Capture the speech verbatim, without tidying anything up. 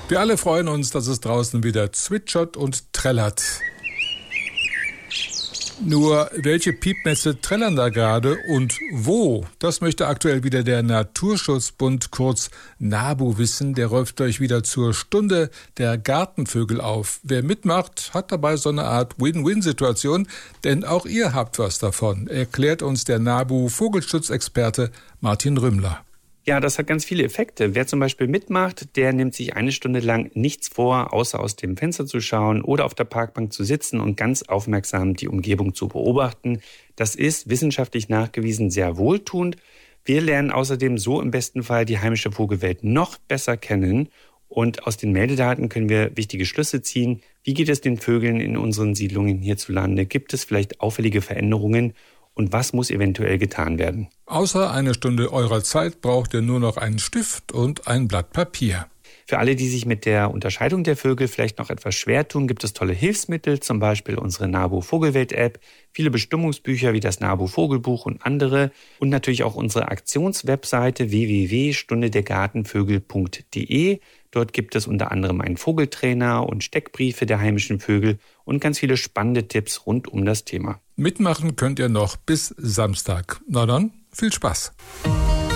Wir alle freuen uns, dass es draußen wieder zwitschert und trällert. Nur, welche Piepmesse trällern da gerade und wo? Das möchte aktuell wieder der Naturschutzbund, kurz NABU, wissen. Der ruft euch wieder zur Stunde der Gartenvögel auf. Wer mitmacht, hat dabei so eine Art Win-Win-Situation, denn auch ihr habt was davon, erklärt uns der NABU-Vogelschutzexperte Martin Rümmler. Ja, das hat ganz viele Effekte. Wer zum Beispiel mitmacht, der nimmt sich eine Stunde lang nichts vor, außer aus dem Fenster zu schauen oder auf der Parkbank zu sitzen und ganz aufmerksam die Umgebung zu beobachten. Das ist wissenschaftlich nachgewiesen sehr wohltuend. Wir lernen außerdem so im besten Fall die heimische Vogelwelt noch besser kennen. Und aus den Meldedaten können wir wichtige Schlüsse ziehen. Wie geht es den Vögeln in unseren Siedlungen hierzulande? Gibt es vielleicht auffällige Veränderungen? Und was muss eventuell getan werden? Außer eine Stunde eurer Zeit braucht ihr nur noch einen Stift und ein Blatt Papier. Für alle, die sich mit der Unterscheidung der Vögel vielleicht noch etwas schwer tun, gibt es tolle Hilfsmittel, zum Beispiel unsere NABU Vogelwelt-App, viele Bestimmungsbücher wie das NABU Vogelbuch und andere und natürlich auch unsere Aktionswebseite w w w punkt stunde der gartenvögel punkt d e. Dort gibt es unter anderem einen Vogeltrainer und Steckbriefe der heimischen Vögel und ganz viele spannende Tipps rund um das Thema. Mitmachen könnt ihr noch bis Samstag. Na dann, viel Spaß!